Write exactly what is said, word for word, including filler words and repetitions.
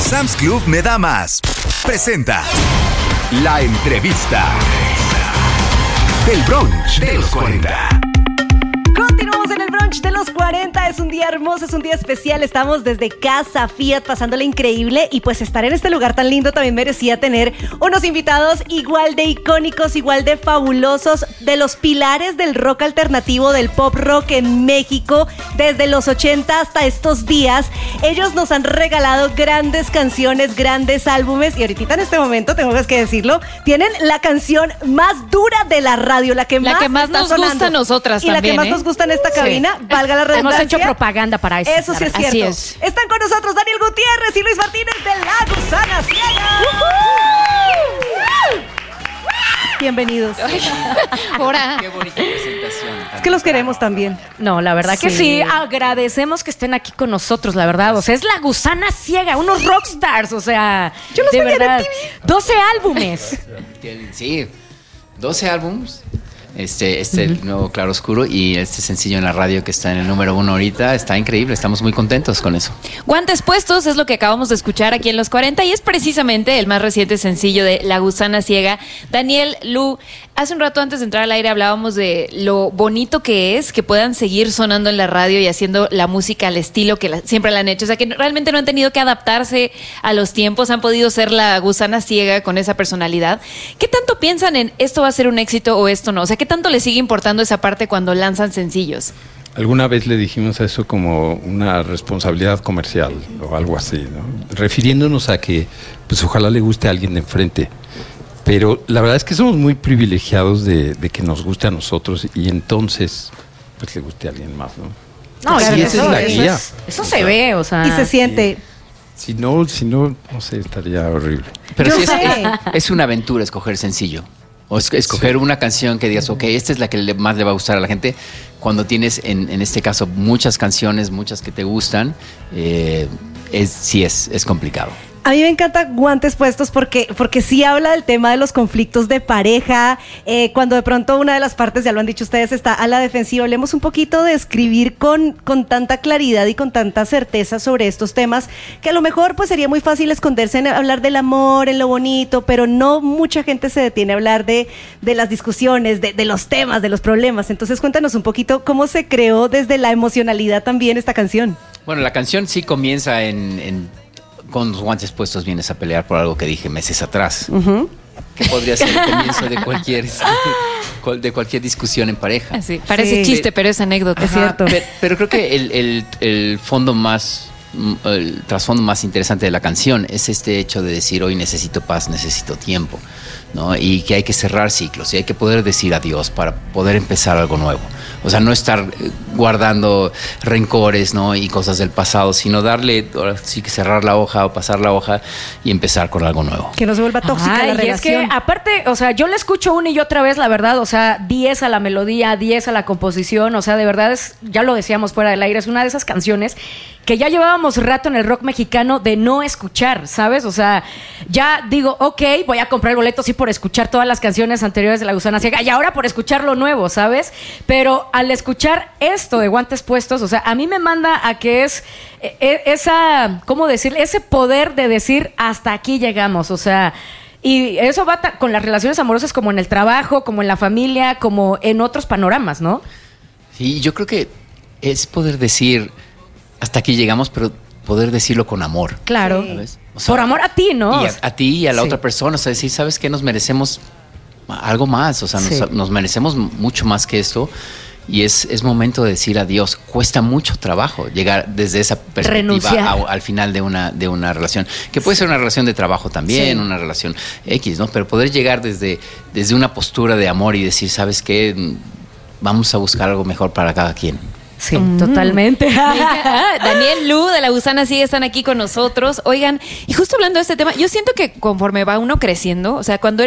Sam's Club me da más. Presenta La Entrevista del brunch de los cuarenta. Continuamos en el brunch de los cuarenta. Es un día hermoso, es un día especial. Estamos desde Casa Fiat pasándole increíble. Y pues estar en este lugar tan lindo también merecía tener unos invitados igual de icónicos, igual de fabulosos, de los pilares del rock alternativo, del pop rock en México, desde los ochenta hasta estos días. Ellos nos han regalado grandes canciones, grandes álbumes. Y ahorita en este momento, tengo que decirlo, tienen la canción más dura de la radio, la que la más, que más está nos sonando. gusta a nosotras y también, la que más ¿eh? nos gusta en esta cabina, sí. Valga la redundancia. Hemos hecho propaganda para eso. Eso sí es cierto. Así es. Están con nosotros Daniel Gutiérrez y Luis Martínez de La Gusana Ciega. Bienvenidos. Ahora. Qué bonita presentación. Es que los queremos también. No, la verdad que Sí. sí, agradecemos que estén aquí con nosotros, la verdad. O sea, es La Gusana Ciega, unos rockstars, o sea, Yo los de veía en verdad. M T V. doce álbumes. Sí, doce álbums. Este, este uh-huh. nuevo Claroscuro y este sencillo en la radio que está en el número uno ahorita está increíble, estamos muy contentos con eso. Guantes Puestos es lo que acabamos de escuchar aquí en Los cuarenta y es precisamente el más reciente sencillo de La Gusana Ciega. Daniel, Lu, hace un rato antes de entrar al aire hablábamos de lo bonito que es que puedan seguir sonando en la radio y haciendo la música al estilo que la, siempre la han hecho. O sea, que realmente no han tenido que adaptarse a los tiempos, han podido ser La Gusana Ciega con esa personalidad. ¿Qué tanto piensan en esto va a ser un éxito o esto no? O sea, ¿qué tanto les sigue importando esa parte cuando lanzan sencillos? Alguna vez le dijimos a eso como una responsabilidad comercial o algo así, ¿no? Refiriéndonos a que, pues ojalá le guste a alguien de enfrente. Pero la verdad es que somos muy privilegiados de, de que nos guste a nosotros y entonces, pues le guste a alguien más, ¿no? No, sí, claro, esa eso, es la eso, guía. es, eso se ve, o sea. Y se siente. Si no, si no, no sé, estaría horrible. Pero Yo sí es, sé. es, es una aventura escoger sencillo. O es, escoger sí. una canción que digas, ok, esta es la que le, más le va a gustar a la gente. Cuando tienes, en, en este caso, muchas canciones, muchas que te gustan, eh, es, sí es, es complicado. A mí me encanta Guantes Puestos porque, porque sí habla del tema de los conflictos de pareja, eh, cuando de pronto una de las partes, ya lo han dicho ustedes, está a la defensiva. Hablemos un poquito de escribir con, con tanta claridad y con tanta certeza sobre estos temas, que a lo mejor pues sería muy fácil esconderse en hablar del amor, en lo bonito, pero no mucha gente se detiene a hablar de, de las discusiones, de, de los temas, de los problemas. Entonces cuéntanos un poquito cómo se creó desde la emocionalidad también esta canción. Bueno, la canción sí comienza en... en con los guantes puestos vienes a pelear por algo que dije meses atrás. Uh-huh. Que podría ser el comienzo de cualquier de cualquier discusión en pareja. Así, parece sí. chiste, pero es anécdota. Es cierto. Pero, pero creo que el, el, el fondo más, el trasfondo más interesante de la canción es este hecho de decir hoy necesito paz, necesito tiempo, ¿no? Y que hay que cerrar ciclos y hay que poder decir adiós para poder empezar algo nuevo. O sea, no estar guardando rencores, ¿no? Y cosas del pasado, sino darle, ahora sí que cerrar la hoja o pasar la hoja y empezar con algo nuevo. Que no se vuelva tóxica Ay, la y relación. es que aparte, o sea, yo la escucho una y otra vez, la verdad, o sea, diez a la melodía, diez a la composición, o sea, de verdad es, ya lo decíamos fuera del aire, es una de esas canciones que ya llevábamos rato en el rock mexicano de no escuchar, ¿sabes? O sea, ya digo, ok, voy a comprar el boleto sí por escuchar todas las canciones anteriores de La Gusana Ciega y ahora por escuchar lo nuevo, ¿sabes? Pero al escuchar esto de Guantes Puestos, o sea, a mí me manda a que es eh, esa, ¿cómo decirle? Ese poder de decir hasta aquí llegamos, o sea, y eso va ta- con las relaciones amorosas como en el trabajo, como en la familia, como en otros panoramas, ¿no? Sí, yo creo que es poder decir hasta aquí llegamos, pero poder decirlo con amor. Claro. ¿Sabes? O sea, por amor a ti, ¿no? Y a, a ti y a la sí. otra persona. O sea, decir, ¿sabes qué? Nos merecemos algo más. O sea, nos, sí. nos merecemos mucho más que esto. Y es, es momento de decir adiós. Cuesta mucho trabajo llegar desde esa perspectiva a, al final de una, de una relación. Que puede ser una relación de trabajo también, sí. una relación X, ¿no? Pero poder llegar desde, desde una postura de amor y decir, ¿sabes qué? Vamos a buscar algo mejor para cada quien. Sí, mm. totalmente. Daniel, Lu de La Gusana Ciega están aquí con nosotros. Oigan, y justo hablando de este tema, yo siento que conforme va uno creciendo, o sea, cuando